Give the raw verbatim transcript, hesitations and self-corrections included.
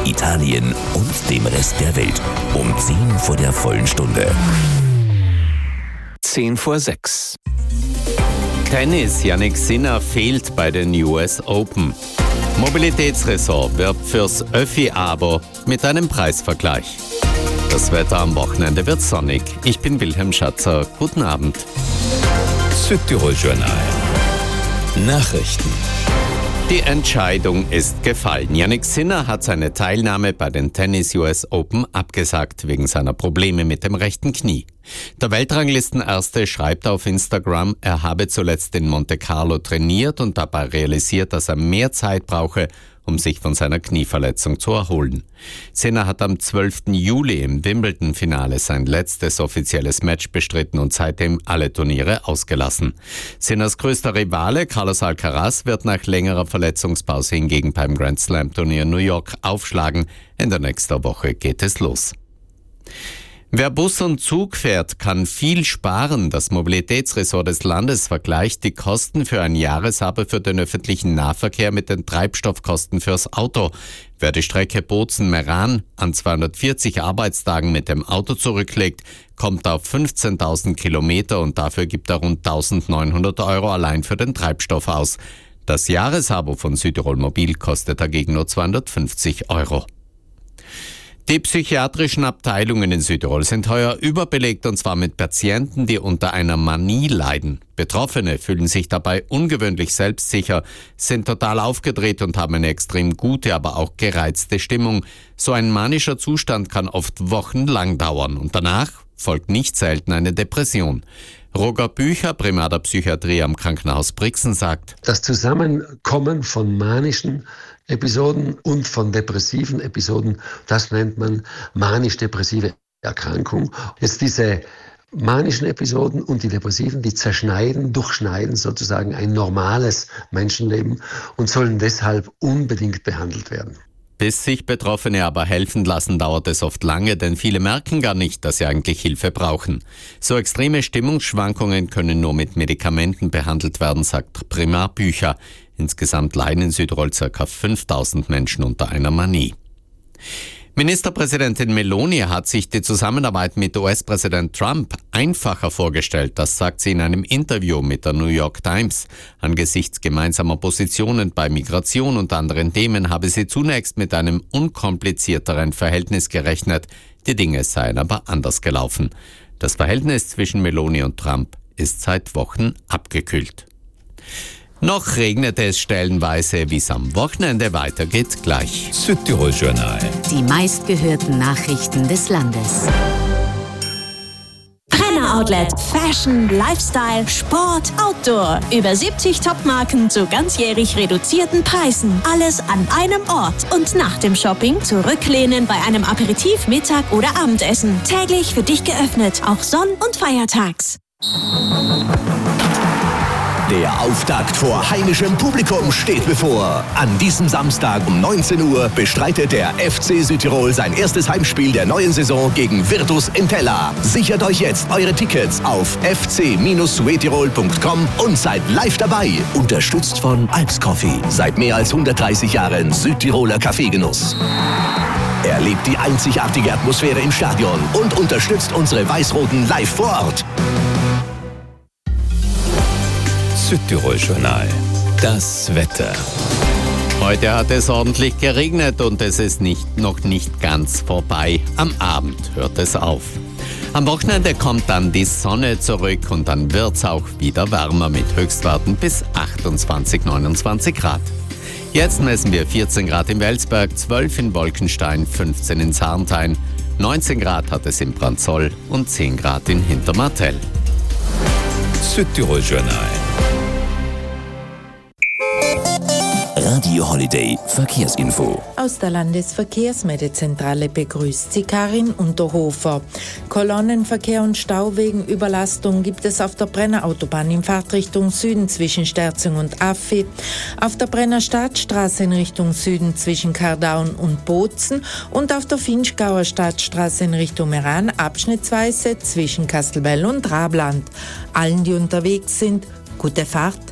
Italien und dem Rest der Welt. Um zehn vor der vollen Stunde. zehn vor sechs. Tennis. Jannik Sinner fehlt bei den U S Open. Mobilitätsressort wirbt fürs Öffi-Abo mit einem Preisvergleich. Das Wetter am Wochenende wird sonnig. Ich bin Wilhelm Schatzer. Guten Abend. Südtirol Journal. Nachrichten. Die Entscheidung ist gefallen. Jannik Sinner hat seine Teilnahme bei den Tennis U S Open abgesagt wegen seiner Probleme mit dem rechten Knie. Der Weltranglistenerste schreibt auf Instagram, er habe zuletzt in Monte Carlo trainiert und dabei realisiert, dass er mehr Zeit brauche, um sich von seiner Knieverletzung zu erholen. Sinner hat am zwölften Juli im Wimbledon-Finale sein letztes offizielles Match bestritten und seitdem alle Turniere ausgelassen. Sinners größter Rivale, Carlos Alcaraz, wird nach längerer Verletzungspause hingegen beim Grand Slam-Turnier New York aufschlagen. Ende nächster Woche geht es los. Wer Bus und Zug fährt, kann viel sparen. Das Mobilitätsressort des Landes vergleicht die Kosten für ein Jahresabo für den öffentlichen Nahverkehr mit den Treibstoffkosten fürs Auto. Wer die Strecke Bozen-Meran an zweihundertvierzig Arbeitstagen mit dem Auto zurücklegt, kommt auf fünfzehntausend Kilometer und dafür gibt er rund eintausendneunhundert Euro allein für den Treibstoff aus. Das Jahresabo von Südtirol Mobil kostet dagegen nur zweihundertfünfzig Euro. Die psychiatrischen Abteilungen in Südtirol sind heuer überbelegt, und zwar mit Patienten, die unter einer Manie leiden. Betroffene fühlen sich dabei ungewöhnlich selbstsicher, sind total aufgedreht und haben eine extrem gute, aber auch gereizte Stimmung. So ein manischer Zustand kann oft wochenlang dauern und danach folgt nicht selten eine Depression. Roger Bücher, Primar der Psychiatrie am Krankenhaus Brixen, sagt: Das Zusammenkommen von manischen Episoden und von depressiven Episoden, das nennt man manisch-depressive Erkrankung. Jetzt diese manischen Episoden und die depressiven, die zerschneiden, durchschneiden sozusagen ein normales Menschenleben und sollen deshalb unbedingt behandelt werden. Bis sich Betroffene aber helfen lassen, dauert es oft lange, denn viele merken gar nicht, dass sie eigentlich Hilfe brauchen. So extreme Stimmungsschwankungen können nur mit Medikamenten behandelt werden, sagt Primar Bücher. Insgesamt leiden in Südtirol ca. fünftausend Menschen unter einer Manie. Ministerpräsidentin Meloni hat sich die Zusammenarbeit mit U S-Präsident Trump einfacher vorgestellt. Das sagt sie in einem Interview mit der New York Times. Angesichts gemeinsamer Positionen bei Migration und anderen Themen habe sie zunächst mit einem unkomplizierteren Verhältnis gerechnet. Die Dinge seien aber anders gelaufen. Das Verhältnis zwischen Meloni und Trump ist seit Wochen abgekühlt. Noch regnete es stellenweise. Wie es am Wochenende weitergeht, gleich. Südtirol Journal. Die meistgehörten Nachrichten des Landes. Brenner Outlet. Fashion, Lifestyle, Sport, Outdoor. Über siebzig Top-Marken zu ganzjährig reduzierten Preisen. Alles an einem Ort. Und nach dem Shopping zurücklehnen bei einem Aperitif, Mittag oder Abendessen. Täglich für dich geöffnet. Auch sonn- und feiertags. Der Auftakt vor heimischem Publikum steht bevor. An diesem Samstag um neunzehn Uhr bestreitet der F C Südtirol sein erstes Heimspiel der neuen Saison gegen Virtus Entella. Sichert euch jetzt eure Tickets auf f c suetirol punkt com und seid live dabei. Unterstützt von Alps Coffee. Seit mehr als hundertdreißig Jahren Südtiroler Kaffeegenuss. Erlebt die einzigartige Atmosphäre im Stadion und unterstützt unsere Weiß-Roten live vor Ort. Südtirol Journal. Das Wetter. Heute hat es ordentlich geregnet und es ist nicht, noch nicht ganz vorbei. Am Abend hört es auf. Am Wochenende kommt dann die Sonne zurück und dann wird es auch wieder wärmer mit Höchstwerten bis achtundzwanzig, neunundzwanzig Grad. Jetzt messen wir vierzehn Grad im Welsberg, zwölf in Wolkenstein, fünfzehn in Sarnthein, neunzehn Grad hat es in Branzoll und zehn Grad in Hintermartell. Südtirol Journal. Radio Holiday Verkehrsinfo. Aus der Landesverkehrsmeldezentrale begrüßt sie Karin Unterhofer. Kolonnenverkehr und Stau wegen Überlastung gibt es auf der Brenner Autobahn in Fahrtrichtung Süden zwischen Sterzing und Affi, auf der Brenner Stadtstraße in Richtung Süden zwischen Kardaun und Bozen und auf der Finchgauer Stadtstraße in Richtung Meran abschnittsweise zwischen Kastelbell und Rabland. Allen, die unterwegs sind, gute Fahrt.